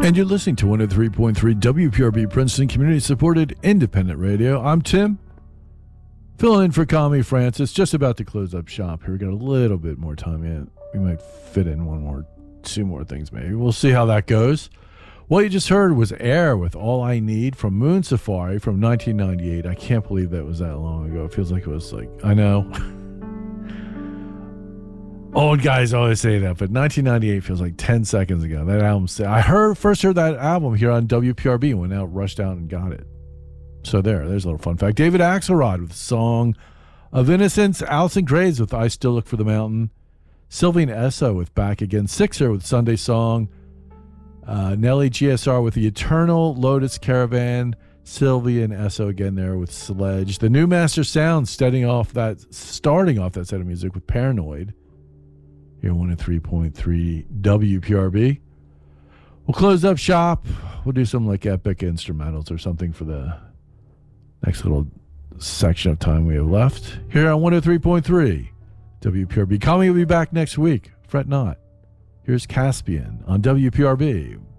And you're listening to 103.3 WPRB Princeton community-supported independent radio. I'm Tim, filling in for Kami Francis, just about to close up shop here. We got a little bit more time in. We might fit in two more things maybe. We'll see how that goes. What you just heard was Air with All I Need from Moon Safari from 1998. I can't believe that was that long ago. It feels like it was I know. Old guys always say that, but 1998 feels like 10 seconds ago. That album, first heard that album here on WPRB and went out, rushed out and got it. So there's a little fun fact. David Axelrod with Song of Innocence. Allison Graves with I Still Look for the Mountain. Sylvian Esso with Back Again. Sixer with Sunday Song. Nelly GSR with The Eternal Lotus Caravan. Sylvian Esso again there with Sledge. The New Master Sound starting off that set of music with Paranoid. Here, 103.3 WPRB. We'll close up shop. We'll do some epic instrumentals or something for the next little section of time we have left. Here on 103.3 WPRB. Kami will be back next week. Fret not. Here's Caspian on WPRB.